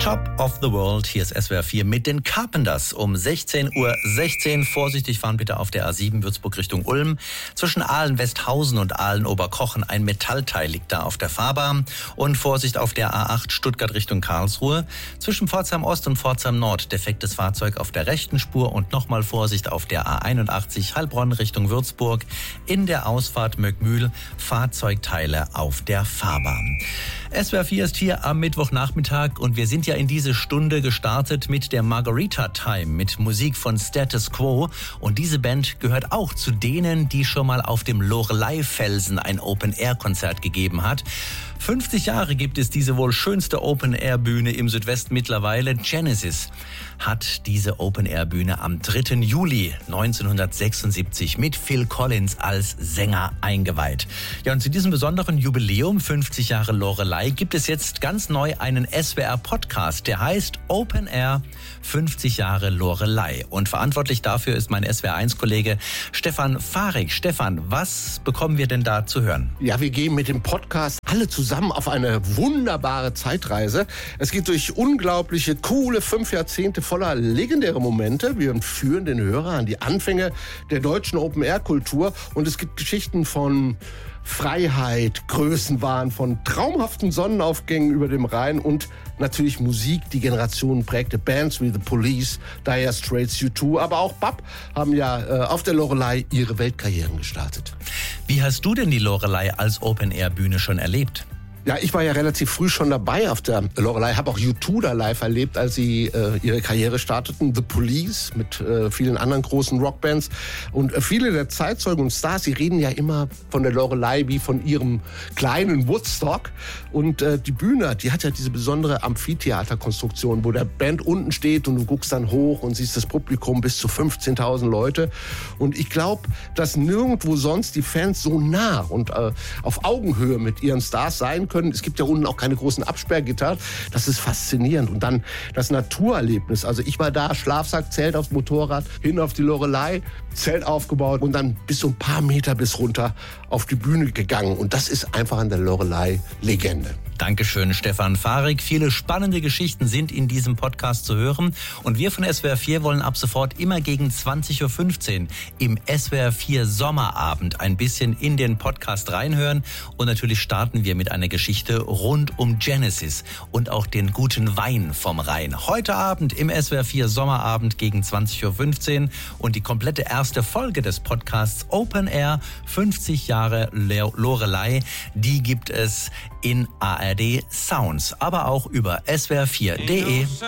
Top of the World. Hier ist SWR 4 mit den Carpenters um 16:16 Uhr. Vorsichtig fahren bitte auf der A7 Würzburg Richtung Ulm. Zwischen Aalen-Westhausen und Aalen-Oberkochen ein Metallteil liegt da auf der Fahrbahn. Und Vorsicht auf der A8 Stuttgart Richtung Karlsruhe. Zwischen Pforzheim Ost und Pforzheim Nord defektes Fahrzeug auf der rechten Spur. Und nochmal Vorsicht auf der A81 Heilbronn Richtung Würzburg. In der Ausfahrt Möckmühl Fahrzeugteile auf der Fahrbahn. SWR 4 ist hier am Mittwochnachmittag und wir sind ja in diese Stunde gestartet mit der Margarita Time, mit Musik von Status Quo. Und diese Band gehört auch zu denen, die schon mal auf dem Loreley-Felsen ein Open-Air-Konzert gegeben hat. 50 Jahre gibt es diese wohl schönste Open-Air-Bühne im Südwesten mittlerweile. Genesis hat diese Open-Air-Bühne am 3. Juli 1976 mit Phil Collins als Sänger eingeweiht. Ja, und zu diesem besonderen Jubiläum, 50 Jahre Loreley, gibt es jetzt ganz neu einen SWR-Podcast, der heißt Open Air 50 Jahre Loreley. Und verantwortlich dafür ist mein SWR1-Kollege Stefan Fahrig. Stefan, was bekommen wir denn da zu hören? Ja, wir gehen mit dem Podcast alle zusammen auf eine wunderbare Zeitreise. Es geht durch unglaubliche, coole 5 Jahrzehnte voller legendäre Momente. Wir führen den Hörer an die Anfänge der deutschen Open-Air-Kultur. Und es gibt Geschichten von Freiheit, Größenwahn, von traumhaften Sonnenaufgängen über dem Rhein und natürlich Musik, die Generationen prägte. Bands wie The Police, Dire Straits, U2, aber auch BAP haben ja auf der Loreley ihre Weltkarrieren gestartet. Wie hast du denn die Loreley als Open-Air-Bühne schon erlebt? Ja, ich war ja relativ früh schon dabei auf der Loreley, habe auch U2 da live erlebt, als sie ihre Karriere starteten. The Police mit vielen anderen großen Rockbands. Und viele der Zeitzeugen und Stars, die reden ja immer von der Loreley wie von ihrem kleinen Woodstock. Und die Bühne, die hat ja diese besondere Amphitheaterkonstruktion, wo der Band unten steht und du guckst dann hoch und siehst das Publikum bis zu 15.000 Leute. Und ich glaube, dass nirgendwo sonst die Fans so nah und auf Augenhöhe mit ihren Stars sein können. Es gibt ja unten auch keine großen Absperrgitter. Das ist faszinierend. Und dann das Naturerlebnis. Also ich war da, Schlafsack, Zelt aufs Motorrad, hin auf die Loreley, Zelt aufgebaut und dann bis so ein paar Meter bis runter auf die Bühne gegangen. Und das ist einfach an der Loreley Legende. Dankeschön, Stefan Fahrig. Viele spannende Geschichten sind in diesem Podcast zu hören. Und wir von SWR 4 wollen ab sofort immer gegen 20.15 Uhr im SWR 4 Sommerabend ein bisschen in den Podcast reinhören. Und natürlich starten wir mit einer Geschichte rund um Genesis und auch den guten Wein vom Rhein. Heute Abend im SWR 4 Sommerabend gegen 20.15 Uhr. Und die komplette erste Folge des Podcasts Open Air 50 Jahre Loreley, die gibt es in ARD Sounds, aber auch über swr4.de.